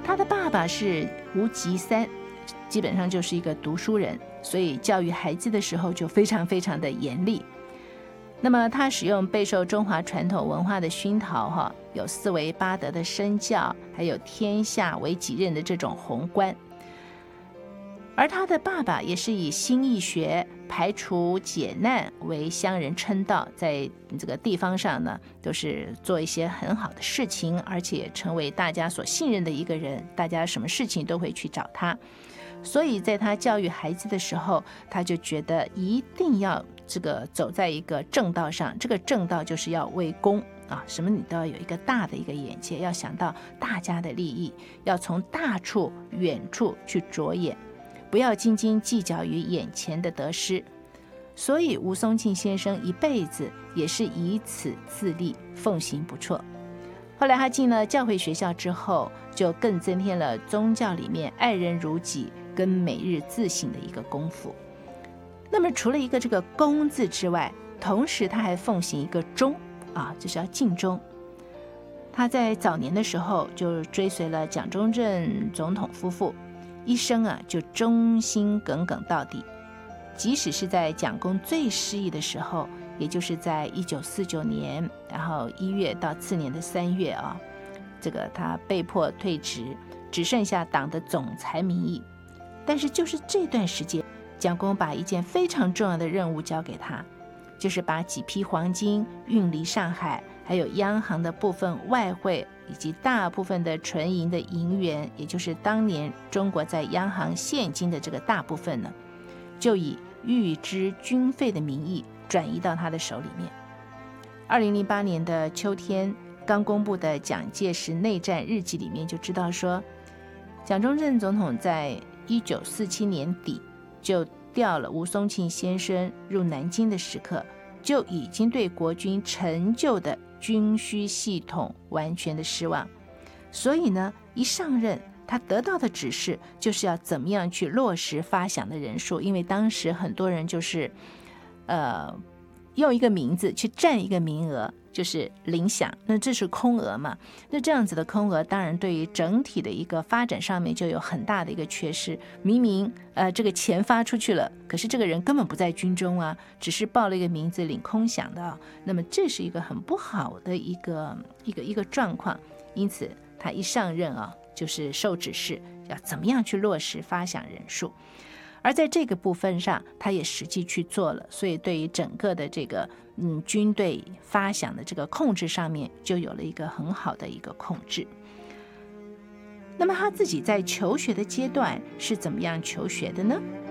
他的爸爸是吴吉三，基本上就是一个读书人，所以教育孩子的时候就非常非常的严厉。那么他使用备受中华传统文化的熏陶，有四维八德的身教，还有天下为己任的这种宏观。而他的爸爸也是以新义学排除解难为乡人称道，在这个地方上呢，都是做一些很好的事情，而且成为大家所信任的一个人，大家什么事情都会去找他。所以在他教育孩子的时候，他就觉得一定要这个走在一个正道上，这个正道就是要为公啊，什么你都要有一个大的一个眼界，要想到大家的利益，要从大处远处去着眼，不要斤斤计较于眼前的得失。所以吴松庆先生一辈子也是以此自立，奉行不辍。后来他进了教会学校之后，就更增添了宗教里面爱人如己跟每日自省的一个功夫。那么除了一个这个公字之外，同时他还奉行一个忠啊，就是要尽忠。他在早年的时候就追随了蒋中正总统夫妇，一生就忠心耿耿到底。即使是在蒋公最失意的时候，也就是在1949年，然后1月到次年的3月这个他被迫退职，只剩下党的总裁名义。但是就是这段时间，蒋公把一件非常重要的任务交给他，就是把几批黄金运离上海，还有央行的部分外汇以及大部分的纯银的银元，也就是当年中国在央行现金的这个大部分呢，就以预支军费的名义转移到他的手里面。2008年的秋天刚公布的蒋介石内战日记里面就知道说，蒋中正总统在1947年底就调了吴松庆先生入南京的时刻，就已经对国军陈旧的军需系统完全的失望。所以呢，一上任他得到的指示就是要怎么样去落实发饷的人数，因为当时很多人就是用一个名字去占一个名额，就是领饷，那这是空额嘛，那这样子的空额当然对于整体的一个发展上面就有很大的一个缺失。明明这个钱发出去了，可是这个人根本不在军中啊，只是报了一个名字领空饷的那么这是一个很不好的一个状况。因此他一上任就是受指示要怎么样去落实发饷人数，而在这个部分上他也实际去做了，所以对于整个的这个军队发饷的这个控制上面就有了一个很好的一个控制。那么他自己在求学的阶段是怎么样求学的呢？